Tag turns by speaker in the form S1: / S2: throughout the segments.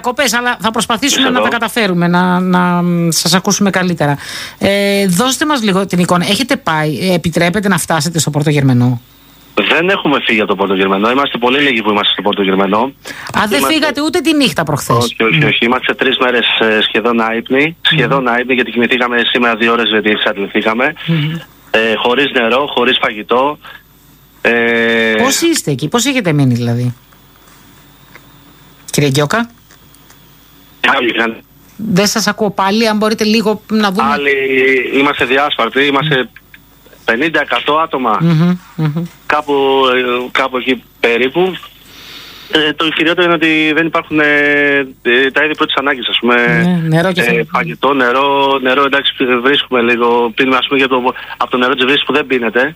S1: διακοπές, αλλά θα προσπαθήσουμε να τα καταφέρουμε, να σας ακούσουμε καλύτερα. Δώστε μας λίγο την εικόνα. Έχετε πάει, επιτρέπετε να φτάσετε στο Πόρτο Γερμενό?
S2: Δεν έχουμε φύγει από το Πόρτο Γερμενό. Είμαστε πολύ λίγοι που είμαστε στο Πόρτο Γερμενό.
S1: Δεν φύγατε ούτε τη νύχτα προχθές?
S2: Όχι. Είμαστε 3 μέρες σχεδόν άυπνοι. Σχεδόν άυπνοι, γιατί κοιμηθήκαμε σήμερα 2 ώρες, γιατί εξαντληθήκαμε. Χωρίς νερό, χωρίς φαγητό.
S1: Πώς είστε εκεί, πώς έχετε μείνει δηλαδή, κύριε Γκιόκα? Δεν σας ακούω πάλι, αν μπορείτε λίγο να δούμε.
S2: Άλλοι είμαστε διάσπαρτοι, είμαστε 50-100 άτομα, κάπου εκεί περίπου. Το χειριότερο είναι ότι δεν υπάρχουν τα είδη πρώτης ανάγκης, ας πούμε.
S1: Νερό και
S2: φαγητό, νερό, εντάξει, βρίσκουμε λίγο. Πίνουμε, ας πούμε, από το νερό της βρύσης που δεν πίνεται.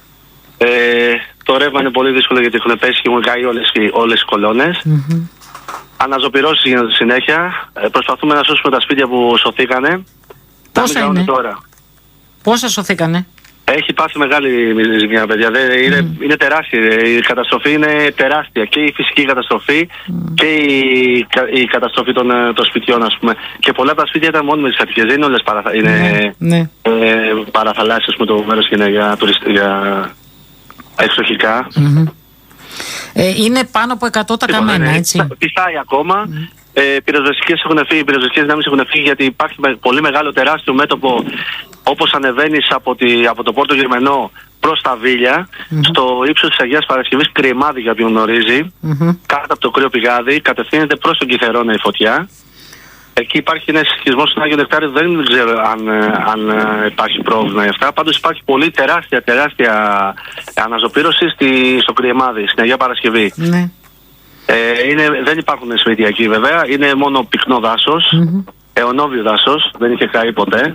S2: Το ρεύμα είναι πολύ δύσκολο, γιατί έχουν πέσει και έχουν καεί όλες οι κολόνες. Αναζωπυρώσεις γίνονται συνέχεια. Προσπαθούμε να σώσουμε τα σπίτια που σωθήκανε.
S1: Πόσα είναι τώρα? Πόσα σωθήκανε?
S2: Έχει πάθει μεγάλη ζημιά, παιδιά. Είναι τεράστια. Η καταστροφή είναι τεράστια. Και η φυσική καταστροφή και η καταστροφή των σπιτιών, ας πούμε. Και πολλά από τα σπίτια ήταν μόνιμες κατοικίες. Δεν είναι όλες παραθαλάσσιες, με το μέρος και είναι για εξοχικά.
S1: Είναι πάνω από 100 τα καμένα, έτσι.
S2: Πηχάει ακόμα. Πυροσβεστικές έχουν φύγει, οι πυροσβεστικές δυνάμεις έχουν φύγει, γιατί υπάρχει πολύ μεγάλο τεράστιο μέτωπο, όπως ανεβαίνεις από το Πόρτο Γερμενό προς τα Βίλια, στο ύψος της Αγίας Παρασκευής, Κρυμάδι για ποιον γνωρίζει, κάτω από το κρύο πηγάδι, κατευθύνεται προς τον Κιθερώνα η φωτιά. Εκεί υπάρχει ένας σεισμός στον Άγιο Νεκτάριο, δεν ξέρω αν υπάρχει πρόβλημα για αυτά. Πάντως υπάρχει πολύ τεράστια αναζωπήρωση στο Κρυμάδι, στην Αγία Παρασκευή. Δεν υπάρχουν σπίτια εκεί, βέβαια. Είναι μόνο πυκνό δάσος, αιωνόβιο δάσος, δεν είχε καεί ποτέ.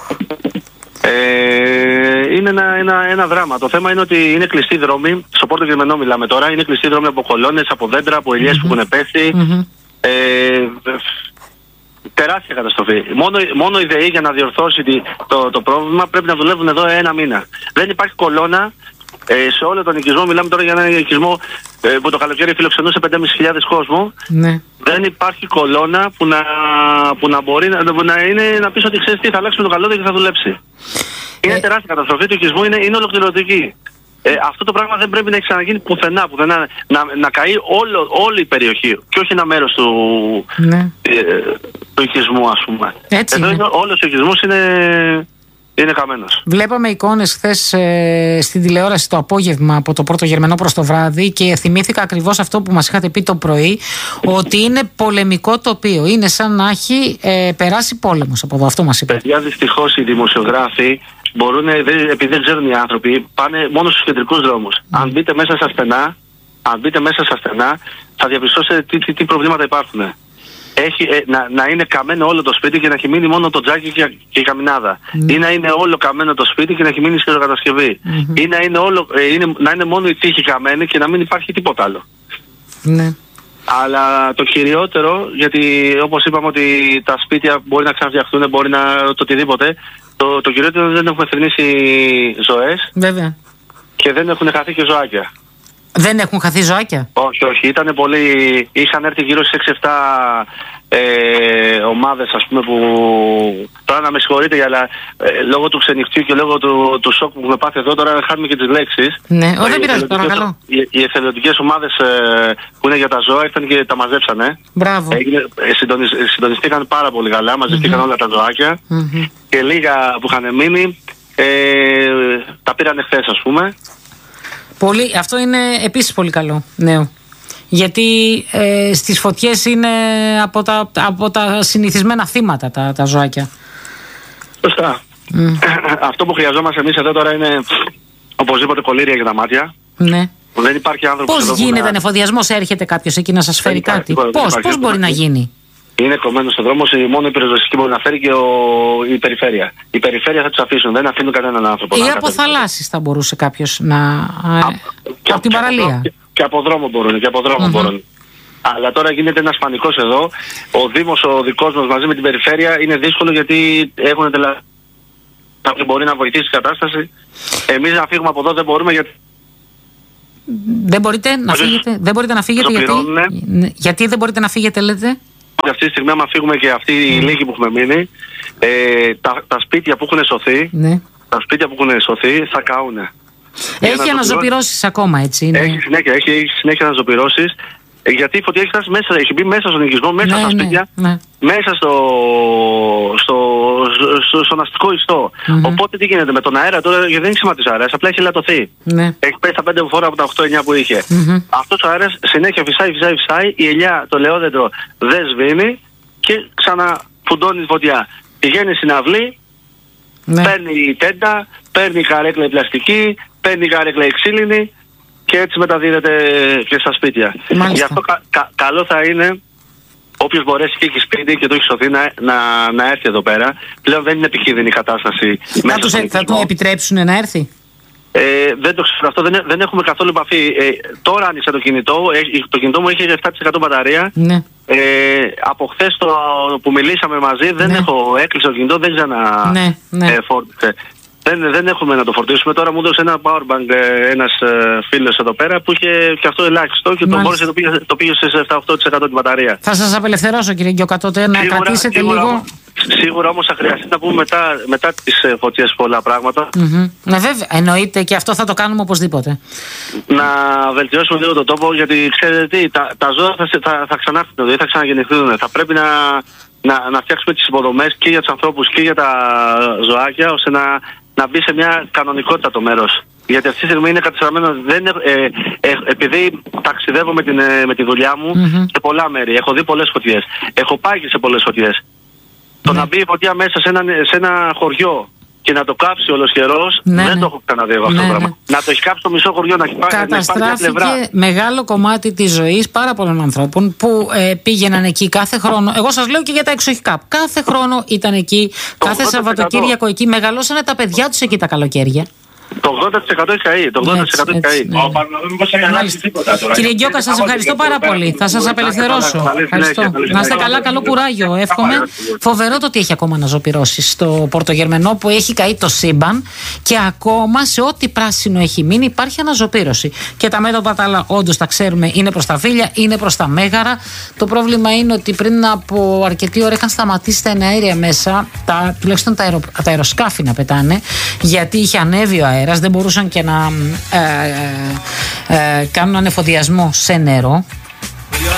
S2: Είναι ένα δράμα. Το θέμα είναι ότι είναι κλειστοί δρόμοι. Στο Πόρτο Γερμενό μιλάμε τώρα. Είναι κλειστοί δρόμοι από κολόνες, από δέντρα, από ελιές που έχουν πέσει. Τεράστια καταστροφή. Μόνο η ΔΕΗ, για να διορθώσει το πρόβλημα, πρέπει να δουλεύουν εδώ 1 μήνα. Δεν υπάρχει κολόνα σε όλο τον οικισμό. Μιλάμε τώρα για έναν οικισμό που το καλοκαίρι φιλοξενούσε 5.500 κόσμο. Δεν υπάρχει κολόνα που να μπορεί να πεις ότι ξέρεις τι, θα αλλάξουμε το καλώδιο και θα δουλέψει. Είναι τεράστια καταστροφή. Το οικισμό είναι ολοκληρωτική. Αυτό το πράγμα δεν πρέπει να έχει ξαναγίνει πουθενά. Να καεί όλη η περιοχή και όχι ένα μέρος του οικισμού, ας πούμε. Εδώ όλος ο οικισμός είναι καμένος.
S1: Βλέπαμε εικόνες χθες στην τηλεόραση το απόγευμα από το Πόρτο Γερμενό προς το βράδυ, και θυμήθηκα ακριβώς αυτό που μας είχατε πει το πρωί, ότι είναι πολεμικό τοπίο. Είναι σαν να έχει περάσει πόλεμος από εδώ. Αυτό μας είπε.
S2: Παιδιά, δυστυχώς οι δημοσιογράφοι επειδή δεν ξέρουν οι άνθρωποι, πάνε μόνο στους κεντρικούς δρόμους. Αν μπείτε μέσα στα στενά, θα διαπιστώσετε τι προβλήματα υπάρχουν. Να είναι καμένο όλο το σπίτι και να έχει μείνει μόνο το τζάκι και η καμινάδα. Ή να είναι όλο καμένο το σπίτι και να έχει μείνει η σκηνοκατασκευή. Ή να είναι μόνο η τύχη καμένη και να μην υπάρχει τίποτα άλλο. Αλλά το κυριότερο, γιατί όπως είπαμε ότι τα σπίτια μπορεί να ξαναφτιαχτούν, μπορεί να το οτιδήποτε, το κυριότερο δεν έχουμε θρηνήσει ζωές.
S1: Βέβαια.
S2: Και δεν έχουν χαθεί και ζωάκια.
S1: Δεν έχουν χαθεί ζωάκια?
S2: Όχι. Ήταν πολύ. Είχαν έρθει γύρω στις 6-7 ομάδες, ας πούμε, που. Τώρα να με συγχωρείτε, αλλά λόγω του ξενυχτιού και λόγω του σοκ που έχουμε πάθει εδώ, τώρα χάνουμε και τις λέξεις.
S1: Δεν πειράζει, παρακαλώ.
S2: Οι εθελοντικές ομάδες που είναι για τα ζώα ήρθαν και τα μαζέψανε.
S1: Μπράβο.
S2: Συντονιστήκαν πάρα πολύ καλά, μαζευτήκαν όλα τα ζωάκια και λίγα που είχαν μείνει τα πήραν χθες, ας πούμε.
S1: Αυτό είναι επίσης πολύ καλό νέο. Γιατί στις φωτιές είναι από τα συνηθισμένα θύματα τα ζωάκια.
S2: Σωστά. Αυτό που χρειαζόμαστε εμείς εδώ τώρα είναι οπωσδήποτε κολλήρια για τα μάτια. Δεν υπάρχει άνθρωπος.
S1: Πώς γίνεται ανεφοδιασμός? Έρχεται κάποιος εκεί να σας φέρει κάτι? Πώς μπορεί να γίνει?
S2: Είναι κομμένο στο δρόμο, μόνο η πυροσβεστική μπορεί να φέρει και η περιφέρεια. Η περιφέρεια θα τους αφήσουν, δεν αφήνουν κανέναν άνθρωπο.
S1: Ή από θαλάσσης θα μπορούσε κάποιος να. Από την παραλία.
S2: Και από δρόμο μπορούν. Αλλά τώρα γίνεται ένας πανικός εδώ. Ο Δήμος, ο δικός μας, μαζί με την περιφέρεια, είναι δύσκολο, γιατί έχουν Κάποιος μπορεί να βοηθήσει την κατάσταση. Εμείς να φύγουμε από εδώ δεν μπορούμε, γιατί.
S1: Δεν μπορείτε να φύγετε? Δεν μπορείτε να φύγετε γιατί δεν μπορείτε να φύγετε, λέτε?
S2: ότι αυτή τη στιγμή, άμα φύγουμε και αυτοί οι λίγοι που έχουμε μείνει, τα σπίτια που έχουν σωθεί, τα σπίτια που έχουν σωθεί θα καούνε.
S1: Έχει αναζωπυρώσεις ακόμα, έτσι είναι.
S2: Έχει συνέχεια αναζωπυρώσεις. Γιατί η φωτιά έχει φτάσει μέσα, έχει μπει μέσα στον οικισμό, μέσα στα σπίτια, μέσα στον αστικό ιστό. Οπότε τι γίνεται με τον αέρα τώρα, γιατί δεν έχει σημαντικό αέρα, απλά έχει λατωθεί. Έχει πέσει τα 5 φορά από τα 8-9 που είχε. Αυτός ο αέρας συνέχεια φυσάει, η ελιά, το λεόδεντρο δεν σβήνει και ξαναφουντώνει τη φωτιά. Πηγαίνει στην αυλή, παίρνει τέντα, παίρνει καρέκλα πλαστική, παίρνει καρέκλα ξύλινη. Και έτσι μεταδίδεται και στα σπίτια. Γι' αυτό καλό θα είναι όποιος μπορέσει και έχει σπίτι και το έχει σωθεί να έρθει εδώ πέρα. Πλέον δεν είναι επικίνδυνη η κατάσταση.
S1: Θα του επιτρέψουν να έρθει?
S2: Δεν το ξέρω αυτό, δεν έχουμε καθόλου επαφή. Τώρα άνοιξα το κινητό, το κινητό μου έχει 7% μπαταρία. Από χθες που μιλήσαμε μαζί έκλεισε το κινητό, δεν ξαναφόρτισε. Δεν έχουμε να το φορτίσουμε. Τώρα μου έδωσε ένα powerbank ένας φίλος εδώ πέρα που είχε και αυτό ελάχιστο και το πήγε σε 7-8% την μπαταρία.
S1: Θα σας απελευθερώσω, κύριε Γκιόκα, τότε να κρατήσετε λίγο.
S2: Σίγουρα όμως θα χρειαστεί να πούμε μετά τις φωτιές πολλά πράγματα.
S1: Ναι, βέβαια, εννοείται, και αυτό θα το κάνουμε οπωσδήποτε.
S2: Να βελτιώσουμε λίγο τον τόπο, γιατί ξέρετε τι, τα ζώα θα ξανάρθουν, δηλαδή θα ξαναγεννηθούν. Θα πρέπει να φτιάξουμε τις υποδομές και για τους ανθρώπους και για τα ζωάκια, ώστε να μπει σε μια κανονικότητα το μέρος. Γιατί αυτή τη στιγμή είναι κατεστραμμένο. Επειδή ταξιδεύω με τη δουλειά μου σε πολλά μέρη, έχω δει πολλές φωτιές. Έχω πάει και σε πολλές φωτιές. Το να μπει η φωτιά μέσα σε ένα χωριό και να το κάψει ολοσχερός, δεν το έχω ξαναδεί αυτό το πράγμα. Να το έχει κάψει το μισό χωριό, να έχει πάει
S1: καταστράφηκε μεγάλο κομμάτι της ζωής πάρα πολλών ανθρώπων που πήγαιναν εκεί κάθε χρόνο. Εγώ σας λέω και για τα εξοχικά. Κάθε χρόνο ήταν εκεί, κάθε Σαββατοκύριακο εκεί. Μεγαλώσανε τα παιδιά τους εκεί τα καλοκαίρια.
S2: Το 80% έχει καεί.
S1: Κύριε Γκιόκα, σας ευχαριστώ πάρα πολύ. Θα σας απελευθερώσω. Ευχαριστώ. Να είστε καλά, καλό κουράγιο. Εύχομαι. Φοβερό το ότι έχει ακόμα αναζωπυρώσεις στο Πορτογερμενό, που έχει καεί το σύμπαν και ακόμα σε ό,τι πράσινο έχει μείνει υπάρχει αναζωπύρωση. Και τα μέτωπα τα άλλα, όντως τα ξέρουμε, είναι προς τα Βίλια, είναι προς τα Μέγαρα. Το πρόβλημα είναι ότι πριν από αρκετή ώρα είχαν σταματήσει τα εναέρια μέσα, τουλάχιστον τα αεροσκάφη να πετάνε, γιατί είχε ανέβει ο αέρας, δεν μπορούσαν και να κάνουν ανεφοδιασμό σε νερό.